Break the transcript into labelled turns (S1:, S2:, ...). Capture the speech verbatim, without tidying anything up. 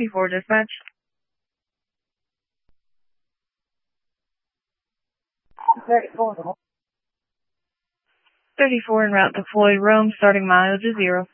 S1: fifty-four dispatch. thirty-four en route to Floyd Rome, starting mileage is zero.